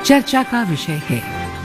चर्चा का विषय है।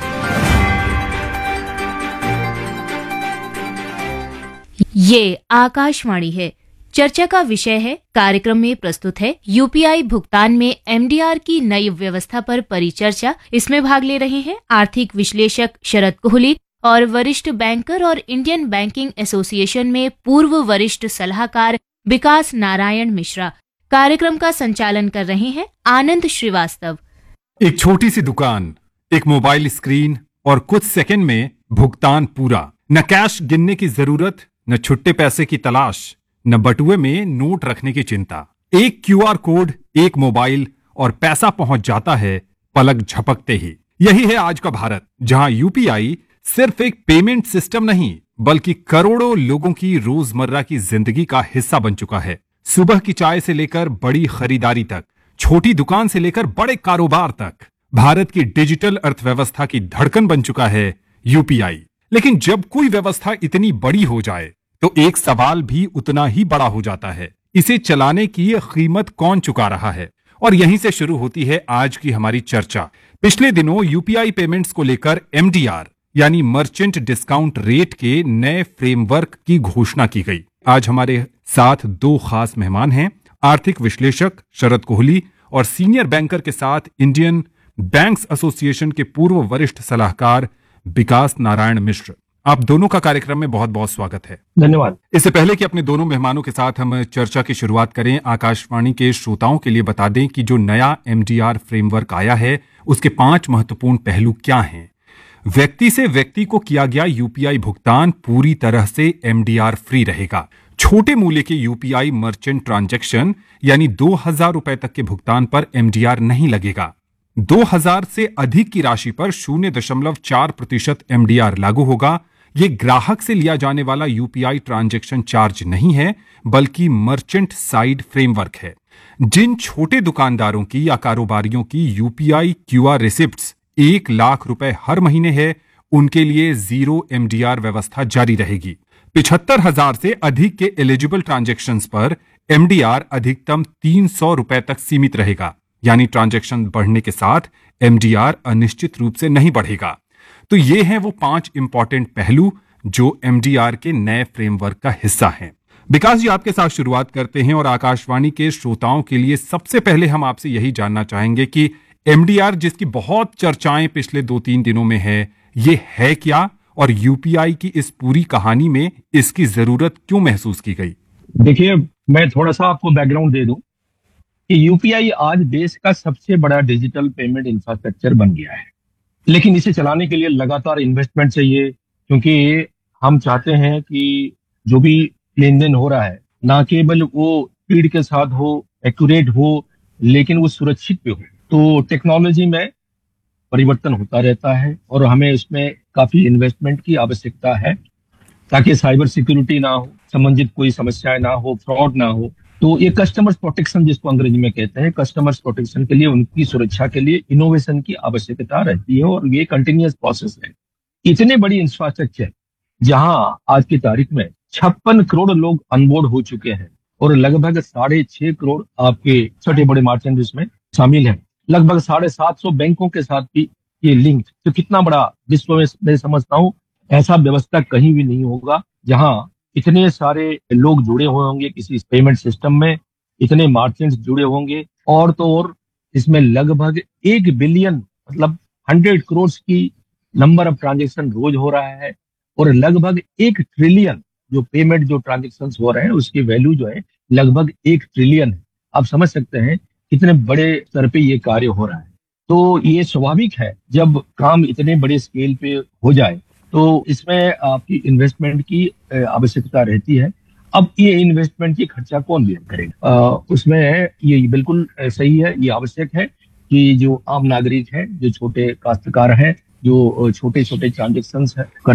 ये आकाशवाणी है। चर्चा का विषय है। कार्यक्रम में प्रस्तुत है यूपीआई भुगतान में एमडीआर की नई व्यवस्था पर परिचर्चा। इसमें भाग ले रहे हैं आर्थिक विश्लेषक शरद कोहली और वरिष्ठ बैंकर और इंडियन बैंकिंग एसोसिएशन में पूर्व वरिष्ठ सलाहकार विकास नारायण मिश्रा। कार्यक्रम का संचालन कर रहे हैं आनंद श्रीवास्तव। एक छोटी सी दुकान, एक मोबाइल स्क्रीन और कुछ सेकंड में भुगतान पूरा। न कैश गिनने की जरूरत, न छुट्टे पैसे की तलाश, न बटुए में नोट रखने की चिंता। एक क्यूआर कोड, एक मोबाइल और पैसा पहुंच जाता है पलक झपकते ही। यही है आज का भारत, जहां यूपीआई सिर्फ एक पेमेंट सिस्टम नहीं बल्कि करोड़ों लोगों की रोजमर्रा की जिंदगी का हिस्सा बन चुका है। सुबह की चाय से लेकर बड़ी खरीदारी तक, छोटी दुकान से लेकर बड़े कारोबार तक, भारत की डिजिटल अर्थव्यवस्था की धड़कन बन चुका है यूपीआई। लेकिन जब कोई व्यवस्था इतनी बड़ी हो जाए तो एक सवाल भी उतना ही बड़ा हो जाता है, इसे चलाने की कीमत कौन चुका रहा है। और यहीं से शुरू होती है आज की हमारी चर्चा। पिछले दिनों यूपीआई पेमेंट्स को लेकर एमडीआर यानी मर्चेंट डिस्काउंट रेट के नए फ्रेमवर्क की घोषणा की गई। आज हमारे साथ दो खास मेहमान हैं, आर्थिक विश्लेषक शरद कोहली और सीनियर बैंकर के साथ इंडियन बैंक्स एसोसिएशन के पूर्व वरिष्ठ सलाहकार विकास नारायण मिश्र। आप दोनों का कार्यक्रम में बहुत बहुत स्वागत है। धन्यवाद। इससे पहले कि अपने दोनों मेहमानों के साथ हम चर्चा की शुरुआत करें, आकाशवाणी के श्रोताओं के लिए बता दें कि जो नया एमडीआर फ्रेमवर्क आया है उसके 5 महत्वपूर्ण पहलू क्या हैं। व्यक्ति से व्यक्ति को किया गया यूपीआई भुगतान पूरी तरह से एमडीआर फ्री रहेगा। छोटे मूल्य के यूपीआई मर्चेंट ट्रांजैक्शन यानी 2000 रुपए तक के भुगतान पर एमडीआर नहीं लगेगा। 2000 से अधिक की राशि पर 0.4% एमडीआर लागू होगा। ये ग्राहक से लिया जाने वाला यूपीआई ट्रांजैक्शन चार्ज नहीं है बल्कि मर्चेंट साइड फ्रेमवर्क है। जिन छोटे दुकानदारों की या कारोबारियों की यूपीआई क्यूआर रिसिप्ट्स 1 लाख रुपए हर महीने है, उनके लिए जीरो एमडीआर व्यवस्था जारी रहेगी। 75,000 से अधिक के एलिजिबल ट्रांजैक्शंस पर एमडीआर अधिकतम 300 रुपए तक सीमित रहेगा, यानी ट्रांजैक्शन बढ़ने के साथ एमडीआर अनिश्चित रूप से नहीं बढ़ेगा। तो ये हैं वो 5 इंपॉर्टेंट पहलू जो एमडीआर के नए फ्रेमवर्क का हिस्सा हैं। विकास जी, आपके साथ शुरुआत करते हैं और आकाशवाणी के श्रोताओं के लिए सबसे पहले हम आपसे यही जानना चाहेंगे कि एमडीआर जिसकी बहुत चर्चाएं पिछले 2-3 दिनों में ये है क्या, और यूपीआई की इस पूरी कहानी में इसकी जरूरत क्यों महसूस की गई? देखिए, मैं थोड़ा सा आपको बैकग्राउंड दे दूं कि यूपीआई आज देश का सबसे बड़ा डिजिटल पेमेंट इंफ्रास्ट्रक्चर बन गया है। लेकिन इसे चलाने के लिए लगातार इन्वेस्टमेंट चाहिए, क्योंकि हम चाहते हैं कि जो भी लेन देन हो रहा है ना केवल वो स्पीड के साथ हो, एक्यूरेट हो, लेकिन वो सुरक्षित भी हो। तो टेक्नोलॉजी में परिवर्तन होता रहता है और हमें उसमें काफी इन्वेस्टमेंट की आवश्यकता है ताकि साइबर सिक्योरिटी ना हो, संबंधित कोई समस्याएं ना हो, फ्रॉड ना हो। तो ये कस्टमर्स प्रोटेक्शन जिसको अंग्रेजी में कहते हैं, कस्टमर्स प्रोटेक्शन के लिए, उनकी सुरक्षा के लिए इनोवेशन की आवश्यकता रहती है और ये कंटिन्यूअस प्रोसेस है। इतने बड़ी इंफ्रास्ट्रक्चर जहां आज की तारीख में 56 करोड़ लोग अनबोर्ड हो चुके हैं और लगभग 6.5 करोड़ आपके छोटे बड़े मर्चेंट इसमें शामिल हैं, लगभग 750 बैंकों के साथ भी ये लिंक। तो कितना बड़ा विश्व में मैं समझता हूँ ऐसा व्यवस्था कहीं भी नहीं होगा जहां इतने सारे लोग जुड़े हुए होंगे किसी पेमेंट सिस्टम में, इतने मर्चेंट्स जुड़े होंगे। और तो और इसमें लगभग 1 बिलियन मतलब 100 करोड़ की नंबर ऑफ ट्रांजेक्शन रोज हो रहा है और लगभग 1 ट्रिलियन जो पेमेंट जो ट्रांजेक्शन हो रहे हैं उसकी वैल्यू जो है लगभग 1 ट्रिलियन है। आप समझ सकते हैं कितने बड़े स्तर पे ये कार्य हो रहा है। तो ये स्वाभाविक है जब काम इतने बड़े स्केल पे हो जाए तो इसमें आपकी इन्वेस्टमेंट की आवश्यकता रहती है। अब ये इन्वेस्टमेंट की खर्चा कौन बेयर करेगा? उसमें ये बिल्कुल सही है, ये आवश्यक है कि जो आम नागरिक है, जो छोटे काश्तकार हैं, जो छोटे छोटे ट्रांजेक्शन है